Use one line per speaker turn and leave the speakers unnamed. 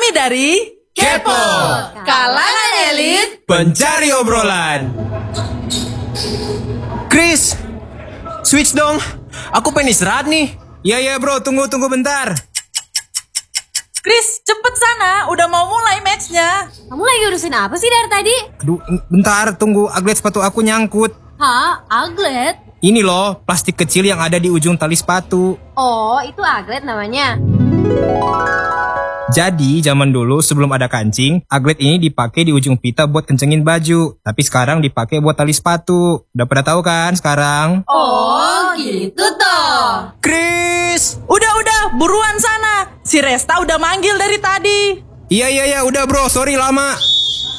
Kami dari
Kepo,
kalangan elit
pencari obrolan. Chris, switch dong. Aku pengen istirahat nih. Iya bro, tunggu bentar.
Chris, cepet sana, udah mau mulai matchnya.
Kamu lagi urusin apa sih dari tadi?
Aduh, bentar, tunggu, aglet sepatu aku nyangkut.
Hah? Aglet?
Ini loh, plastik kecil yang ada di ujung tali sepatu.
Oh, itu aglet namanya.
Jadi, zaman dulu sebelum ada kancing, aglet ini dipakai di ujung pita buat kencengin baju. Tapi sekarang dipakai buat tali sepatu. Udah pada tahu kan sekarang?
Oh, gitu toh.
Chris!
Udah, buruan sana. Si Resta udah manggil dari tadi.
Iya, udah bro, sorry lama.